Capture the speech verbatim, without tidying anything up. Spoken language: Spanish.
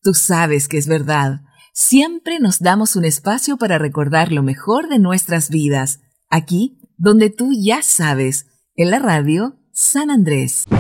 Tú sabes que es verdad. Siempre nos damos un espacio para recordar lo mejor de nuestras vidas. Aquí, donde tú ya sabes, en la radio San Andrés.